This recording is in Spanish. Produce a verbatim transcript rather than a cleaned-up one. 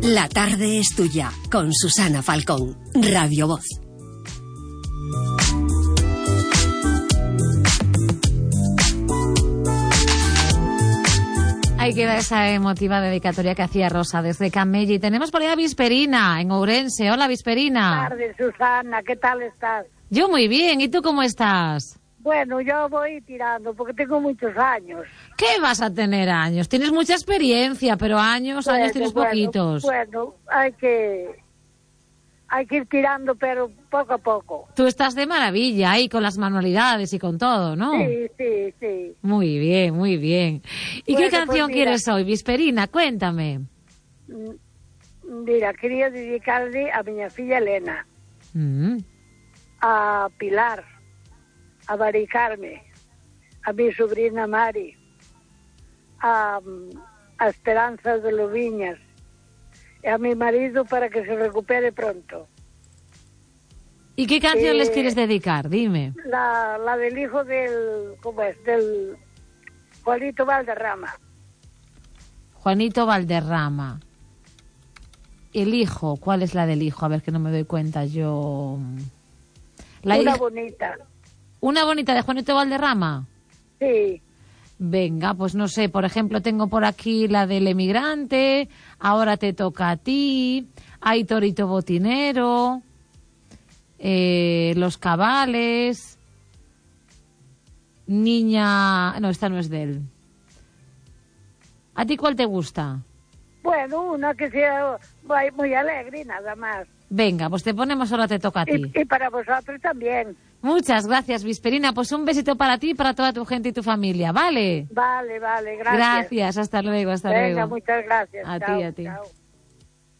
La tarde es tuya, con Susana Falcón, Radio Voz. Ahí queda esa emotiva dedicatoria que hacía Rosa desde Camelli. Tenemos por ahí a Visperina, en Ourense. Hola, Visperina. Buenas tardes, Susana. ¿Qué tal estás? Yo muy bien. ¿Y tú cómo estás? Bueno, yo voy tirando porque tengo muchos años. ¿Qué vas a tener años? Tienes mucha experiencia, pero años, bueno, años tienes bueno, poquitos. Bueno, hay que... Hay que ir tirando, pero poco a poco. Tú estás de maravilla ahí con las manualidades y con todo, ¿no? Sí, sí, sí. Muy bien, muy bien. ¿Y bueno, qué canción pues mira, quieres hoy, Visperina? Cuéntame. Mira, quería dedicarle a mi filla Elena, Mm. a Pilar, a Mari Carme, a mi sobrina Mari, a, a Esperanza de Loviñas, y a mi marido para que se recupere pronto. ¿Y qué canción Eh, les quieres dedicar? Dime. La, la del hijo del, ¿cómo es? Del Juanito Valderrama. Juanito Valderrama. El hijo, ¿cuál es la del hijo? A ver, que no me doy cuenta yo. La Una hija- bonita. Una bonita de Juanito Valderrama. Sí. Venga, pues no sé, por ejemplo, tengo por aquí la del emigrante, Ahora te toca a ti, Hay torito botinero, eh, Los cabales, Niña... No, esta no es de él. ¿A ti cuál te gusta? Bueno, una que sea muy, muy alegre, nada más. Venga, pues te ponemos Ahora te toca a ti. Y, y para vosotros también. Muchas gracias, Visperina. Pues un besito para ti y para toda tu gente y tu familia, ¿vale? Vale, vale, gracias. Gracias, hasta luego, hasta Venga, luego. muchas gracias. A Chao, ti, a ti. chao.